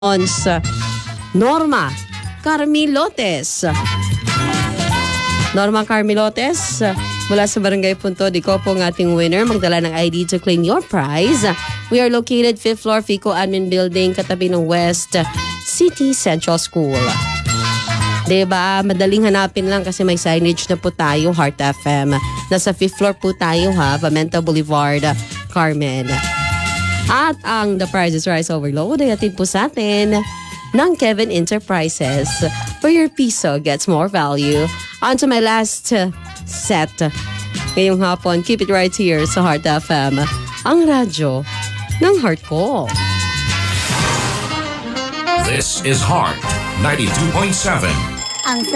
Norma Carmilotes. Norma Carmilotes, mula sa Barangay Punto, Dico po ang ating winner. Magdala ng ID to claim your prize. We are located 5th floor, Fico Admin Building, katabi ng West City Central School. Diba? Madaling hanapin lang kasi may signage na po tayo, Heart FM. Nasa 5th floor po tayo ha, Pamenta Boulevard, Carmen. At ang The Price is Rice Overload ay atin po sa atin ng Kevin Enterprises, where your piso gets more value. On to my last set. Ngayong hapon, keep it right here sa Heart FM, ang radyo ng heart ko. This is Heart 92.7.